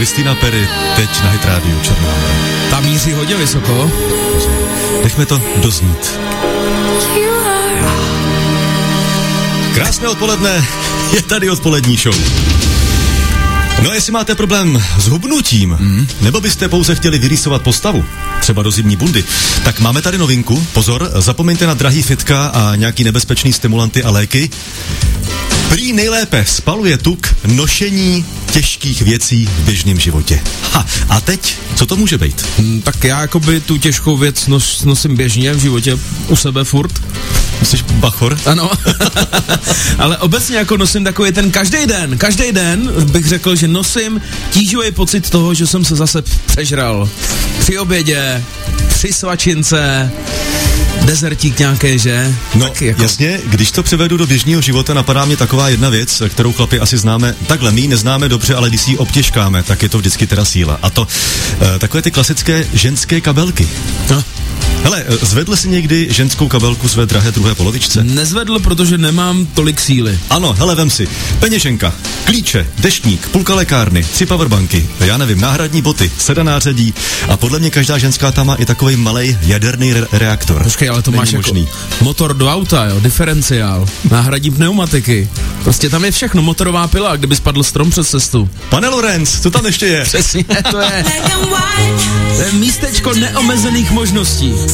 Christina Perry, teď na Hit Radio Černá Hora. Tam míří hodně vysoko. Nechme to doznít. Krásné odpoledne, je tady odpolední show. No a jestli máte problém s hubnutím, nebo byste pouze chtěli vyrýsovat postavu, třeba do zimní bundy, tak máme tady novinku. Pozor, zapomeňte na drahý fitka a nějaký nebezpečný stimulanty a léky. Prý nejlépe spaluje tuk nošení těžkých věcí v běžném životě. A teď, co to může být? Tak já jakoby tu těžkou věc nosím běžně v životě u sebe furt. Jsi bachor? Ano. Ale obecně jako nosím takový ten každý den bych řekl, že nosím tíživý pocit toho, že jsem se zase přežral. Při obědě, při svačince, dezertík nějaký, že? No jako... jasně, když to převedu do běžného života, napadá mě taková jedna věc, kterou chlapi asi známe, takhle my ji neznáme dobře, ale když si ji obtěžkáme, tak je to vždycky teda síla. A to takové ty klasické ženské kabelky. No. Hele, zvedl jsi někdy ženskou kabelku své drahé druhé polovičce? Nezvedl, protože nemám tolik síly. Ano, hele, vem si. Peněženka, klíče, deštník, půlka lékárny, 3 powerbanky, já nevím, náhradní boty, sedanářadí a podle mě každá ženská tam má i takovej malej jaderný reaktor. Počkej, ale to máš možný. Jako motor do auta, jo, diferenciál, náhradní pneumatiky. Prostě tam je všechno, motorová pila, kdyby spadl strom přes cestu. Pane Lorenz, co tam ještě je? Přesně, to je místečko neomezených možností.